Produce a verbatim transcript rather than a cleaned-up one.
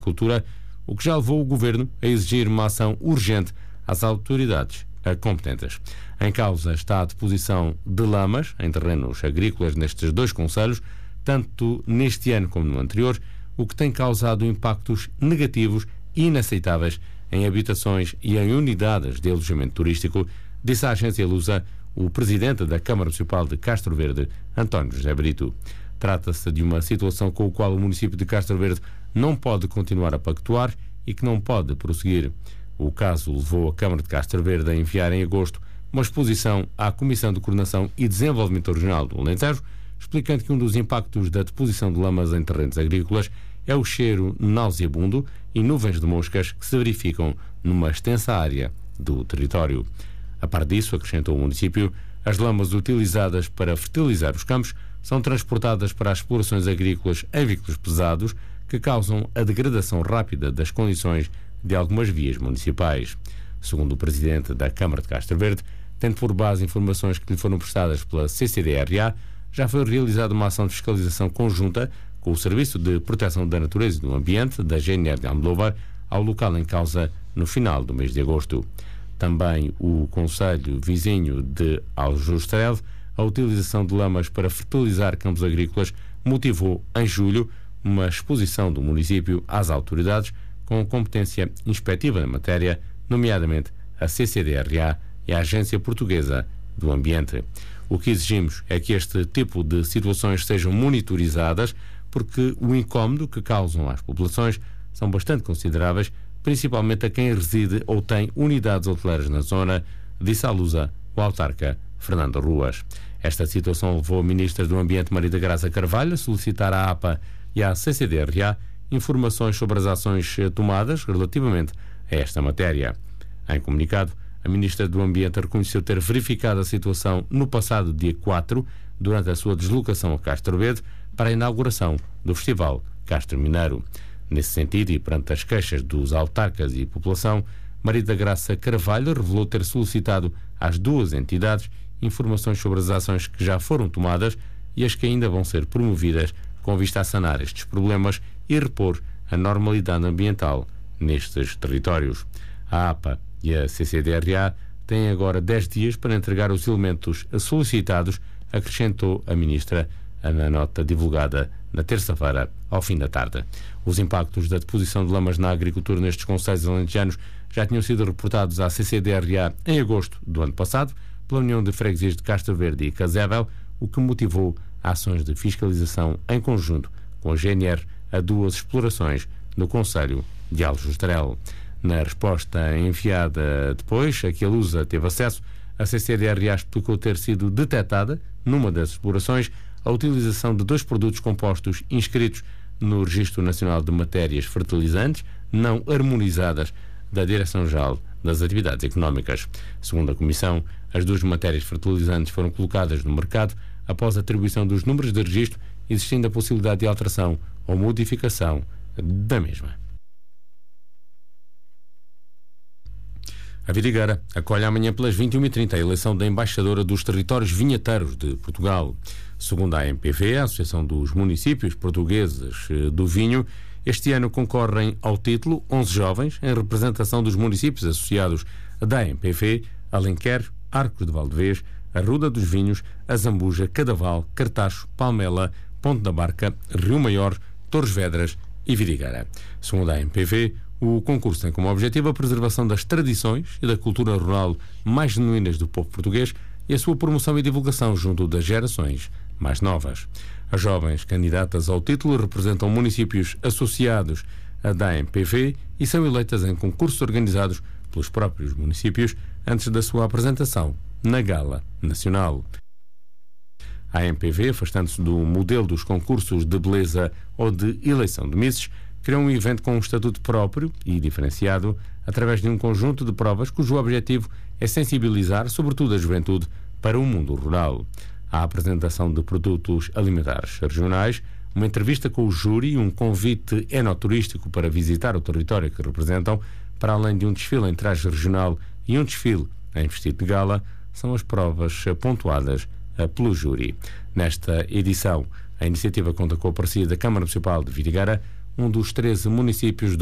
Agricultura, o que já levou o Governo a exigir uma ação urgente às autoridades competentes. Em causa está a deposição de lamas em terrenos agrícolas nestes dois concelhos, tanto neste ano como no anterior, o que tem causado impactos negativos e inaceitáveis em habitações e em unidades de alojamento turístico, disse à agência Lusa o presidente da Câmara Municipal de Castro Verde, António José Brito. Trata-se de uma situação com a qual o município de Castro Verde não pode continuar a pactuar e que não pode prosseguir. O caso levou a Câmara de Castro Verde a enviar em agosto uma exposição à Comissão de Coordenação e Desenvolvimento Regional do Alentejo, explicando que um dos impactos da deposição de lamas em terrenos agrícolas é o cheiro nauseabundo e nuvens de moscas que se verificam numa extensa área do território. A par disso, acrescentou o município, as lamas utilizadas para fertilizar os campos são transportadas para as explorações agrícolas em veículos pesados que causam a degradação rápida das condições de algumas vias municipais. Segundo o presidente da Câmara de Castro Verde, tendo por base informações que lhe foram prestadas pela C C D R A, já foi realizada uma ação de fiscalização conjunta com o Serviço de Proteção da Natureza e do Ambiente da G N R de Almodóvar ao local em causa no final do mês de agosto. Também o concelho vizinho de Aljustrel, a utilização de lamas para fertilizar campos agrícolas, motivou em julho uma exposição do município às autoridades com competência inspectiva na matéria, nomeadamente a C C D R A e a Agência Portuguesa do Ambiente. O que exigimos é que este tipo de situações sejam monitorizadas, porque o incómodo que causam às populações são bastante consideráveis, principalmente a quem reside ou tem unidades hoteleiras na zona, disse à Lusa o autarca Fernando Ruas. Esta situação levou a Ministra do Ambiente, Maria da Graça Carvalho, a solicitar à A P A e à C C D R A informações sobre as ações tomadas relativamente a esta matéria. Em comunicado, a Ministra do Ambiente reconheceu ter verificado a situação no passado dia quatro, durante a sua deslocação a Castro Verde, para a inauguração do Festival Castro Mineiro. Nesse sentido, e perante as queixas dos autarcas e população, Maria da Graça Carvalho revelou ter solicitado às duas entidades informações sobre as ações que já foram tomadas e as que ainda vão ser promovidas com vista a sanar estes problemas e repor a normalidade ambiental nestes territórios. A A P A e a C C D R A têm agora dez dias para entregar os elementos solicitados, acrescentou a Ministra na nota divulgada na terça-feira, ao fim da tarde. Os impactos da deposição de lamas na agricultura nestes concelhos alentejanos já tinham sido reportados à C C D R A em agosto do ano passado, pela União de Freguesias de Castro Verde e Casével, o que motivou ações de fiscalização em conjunto com a G N R a duas explorações no concelho de Aljustrel. Na resposta enviada depois, a que a Lusa teve acesso, a C C D R A explicou ter sido detectada, numa das explorações, a utilização de dois produtos compostos inscritos no Registro Nacional de Matérias Fertilizantes, não harmonizadas, da Direção-Geral das Atividades Económicas. Segundo a Comissão, as duas matérias fertilizantes foram colocadas no mercado após a atribuição dos números de registro, existindo a possibilidade de alteração ou modificação da mesma. A Vidigueira acolhe amanhã pelas vinte e uma e trinta a eleição da embaixadora dos territórios vinheteiros de Portugal. Segundo a A M P V, a Associação dos Municípios Portugueses do Vinho, este ano concorrem ao título onze jovens em representação dos municípios associados da A M P V, Alenquer, Arcos de Valdevez, Arruda dos Vinhos, Azambuja, Cadaval, Cartacho, Palmela, Ponte da Barca, Rio Maior, Torres Vedras e Vidigueira. Segundo a A M P V, o concurso tem como objetivo a preservação das tradições e da cultura rural mais genuínas do povo português e a sua promoção e divulgação junto das gerações mais novas. As jovens candidatas ao título representam municípios associados à da A M P V e são eleitas em concursos organizados pelos próprios municípios antes da sua apresentação na Gala Nacional. A A M P V, afastando-se do modelo dos concursos de beleza ou de eleição de misses, criou um evento com um estatuto próprio e diferenciado através de um conjunto de provas cujo objetivo é sensibilizar, sobretudo a juventude, para o mundo rural. A apresentação de produtos alimentares regionais, uma entrevista com o júri e um convite enoturístico para visitar o território que representam, para além de um desfile em traje regional e um desfile em vestido de gala, são as provas pontuadas pelo júri. Nesta edição, a iniciativa conta com a parceria da Câmara Municipal de Vidigueira, um dos treze municípios